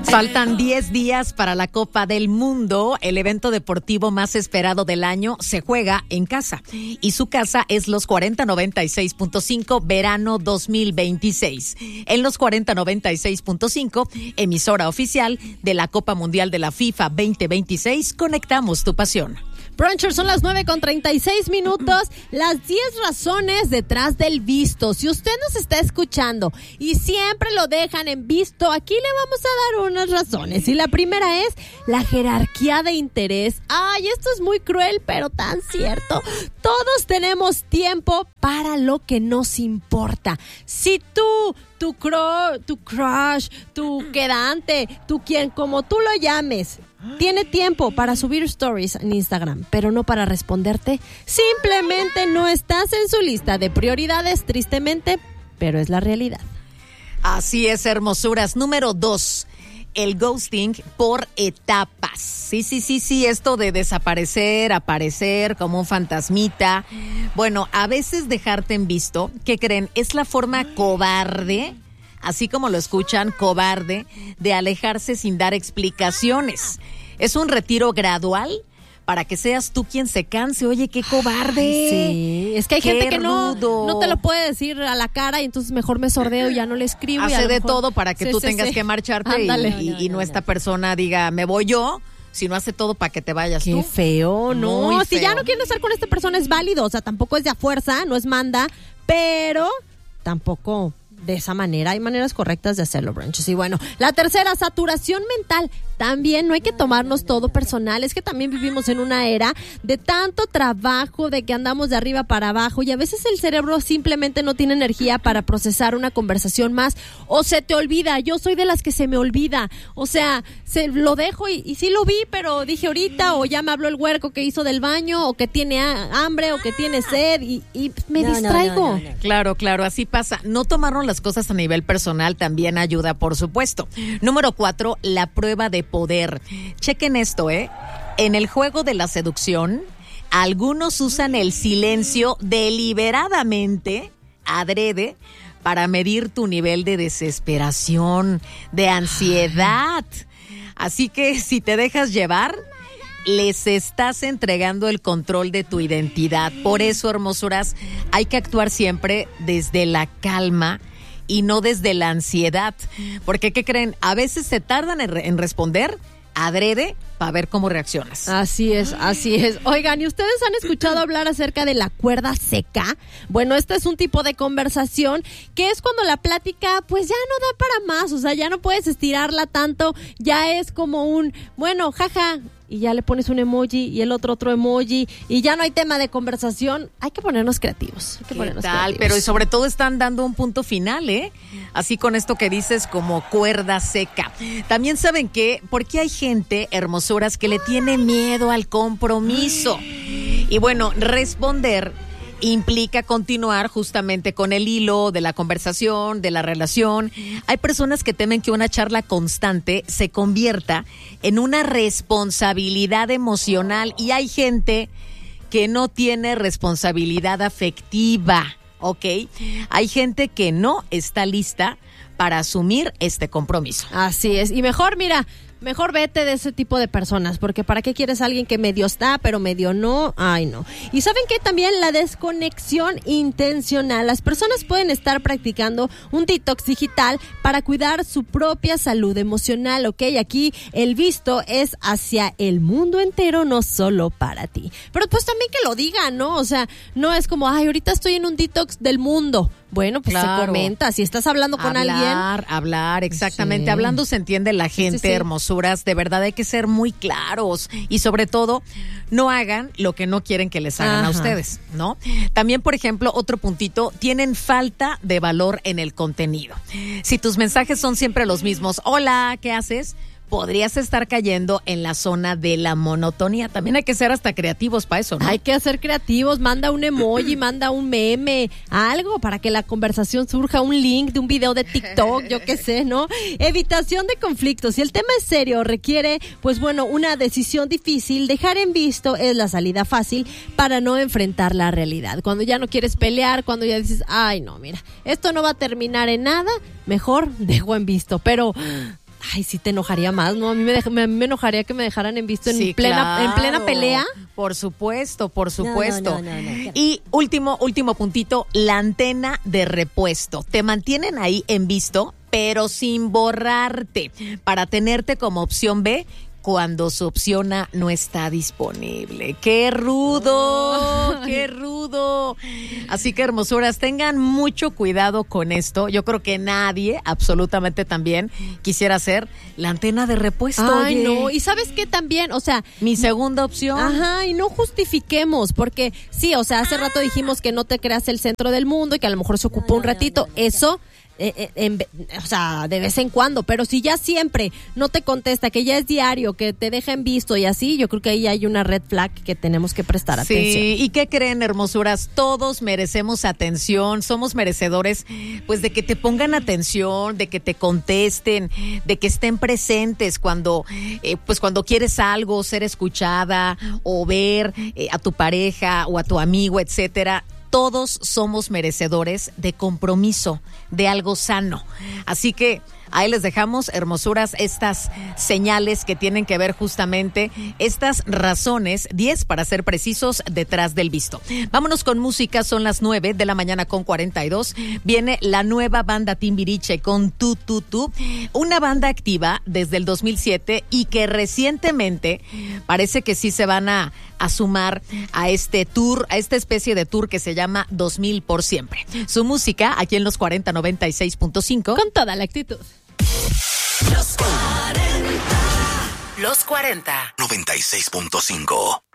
Faltan 10 días para la Copa del Mundo. El evento deportivo más esperado del año se juega en casa. Y su casa es los 4096.5 verano 2026. En los 4096.5, emisora oficial de la Copa Mundial de la FIFA 2026, conectamos tu pasión. Brunchers, son las 9:36. Las 10 razones detrás del visto. Si usted nos está escuchando y siempre lo dejan en visto, aquí le vamos a dar unas razones. Y la primera es la jerarquía de interés. Ay, esto es muy cruel, pero tan cierto. Todos tenemos tiempo para lo que nos importa. Si tu crush, tu quedante, como tú lo llames, tiene tiempo para subir stories en Instagram, pero no para responderte, simplemente no estás en su lista de prioridades, tristemente, pero es la realidad. Así es, hermosuras. Número 2, el ghosting por etapas. Sí, esto de desaparecer, aparecer como un fantasmita. Bueno, a veces dejarte en visto, ¿qué creen? Es la forma cobarde, así como lo escuchan, cobarde, de alejarse sin dar explicaciones. Es un retiro gradual para que seas tú quien se canse. Oye, qué cobarde. Ay, sí, es que hay gente que no te lo puede decir a la cara y entonces mejor me sordeo y ya no le escribo. Hace de todo para que tú tengas que marcharte. Ándale. Y no esta persona diga, me voy yo, si no hace todo para que te vayas tú. Qué feo, ¿no? Muy si feo. ya no quieres estar con esta persona es válido, o sea, tampoco es de a fuerza, no es manda, pero tampoco de esa manera. Hay maneras correctas de hacerlo, Brunches. Y bueno, la tercera, saturación mental. También no hay que tomarnos todo personal. Es que también vivimos en una era de tanto trabajo, de que andamos de arriba para abajo y a veces el cerebro simplemente no tiene energía para procesar una conversación más o se te olvida. Yo soy de las que se me olvida. O sea, lo dejo y sí lo vi, pero dije ahorita, o ya me habló el huerco que hizo del baño, o que tiene hambre, o que tiene sed y me distraigo. No. Claro, así pasa. No tomarnos las cosas a nivel personal también ayuda, por supuesto. Número 4, la prueba de poder. Chequen esto, En el juego de la seducción, algunos usan el silencio deliberadamente, adrede, para medir tu nivel de desesperación, de ansiedad. Así que si te dejas llevar, les estás entregando el control de tu identidad. Por eso, hermosuras, hay que actuar siempre desde la calma y no desde la ansiedad. Porque, ¿qué creen? A veces se tardan en responder adrede para ver cómo reaccionas. Así es. Oigan, ¿y ustedes han escuchado hablar acerca de la cuerda seca? Bueno, este es un tipo de conversación que es cuando la plática pues ya no da para más, o sea, ya no puedes estirarla tanto, ya es como un, bueno, jaja, y ya le pones un emoji y el otro emoji y ya no hay tema de conversación. Hay que ponernos creativos. Pero y sobre todo están dando un punto final, así con esto que dices como cuerda seca. También saben que, porque hay gente, hermosuras, que le tiene miedo al compromiso. Y bueno, responder implica continuar justamente con el hilo de la conversación, de la relación. Hay personas que temen que una charla constante se convierta en una responsabilidad emocional y hay gente que no tiene responsabilidad afectiva, ¿ok? Hay gente que no está lista para asumir este compromiso. Así es, y mejor vete de ese tipo de personas, porque ¿para qué quieres a alguien que medio está, pero medio no? Ay, no. Y ¿saben qué? También la desconexión intencional. Las personas pueden estar practicando un detox digital para cuidar su propia salud emocional, ¿ok? Aquí el visto es hacia el mundo entero, no solo para ti. Pero pues también que lo digan, ¿no? O sea, no es como, ay, ahorita estoy en un detox del mundo. Bueno, pues claro, se comenta. Si estás hablando con alguien. Hablar, exactamente. Sí. Hablando se entiende la gente, sí. Hermosuras. De verdad hay que ser muy claros. Y sobre todo, no hagan lo que no quieren que les hagan a ustedes, ¿no? También, por ejemplo, otro puntito, tienen falta de valor en el contenido. Si tus mensajes son siempre los mismos, hola, ¿qué haces?, podrías estar cayendo en la zona de la monotonía. También hay que ser hasta creativos para eso, ¿no? Hay que ser creativos, manda un emoji, manda un meme, algo para que la conversación surja, un link de un video de TikTok, yo qué sé, ¿no? Evitación de conflictos. Si el tema es serio, requiere, pues bueno, una decisión difícil, dejar en visto es la salida fácil para no enfrentar la realidad. Cuando ya no quieres pelear, cuando ya dices, ay, no, mira, esto no va a terminar en nada, mejor dejo en visto, pero Ay, sí te enojaría más, ¿no? A mí me enojaría que me dejaran en visto en plena pelea. Por supuesto, por supuesto. No. Y último puntito, la antena de repuesto. Te mantienen ahí en visto, pero sin borrarte, para tenerte como opción B cuando su opción A no está disponible. ¡Qué rudo! ¡Qué rudo! Así que, hermosuras, tengan mucho cuidado con esto. Yo creo que nadie, absolutamente también, quisiera hacer la antena de repuesto. Ay, oye. no. Y ¿sabes qué también? O sea, Mi segunda opción. ajá, y no justifiquemos, porque sí, o sea, hace rato dijimos que no te creas el centro del mundo y que a lo mejor se ocupa un ratito. Eso... o sea, de vez en cuando, pero si ya siempre no te contesta, que ya es diario, que te deja en visto y así, yo creo que ahí hay una red flag que tenemos que prestar atención. Sí, ¿y qué creen, hermosuras? Todos merecemos atención, somos merecedores, pues, de que te pongan atención, de que te contesten, de que estén presentes cuando quieres algo, ser escuchada o ver a tu pareja o a tu amigo, etcétera. Todos somos merecedores de compromiso, de algo sano. Así que ahí les dejamos, hermosuras, estas señales que tienen que ver justamente, estas razones, 10 para ser precisos, detrás del visto. Vámonos con música, son las 9 de la mañana con 42. Viene la nueva banda Timbiriche con Tu, una banda activa desde el 2007 y que recientemente parece que sí se van a sumar a este tour, a esta especie de tour que se llama 2000 por siempre. Su música aquí en los 4096.5. Con toda la actitud. Los 40. 96.5.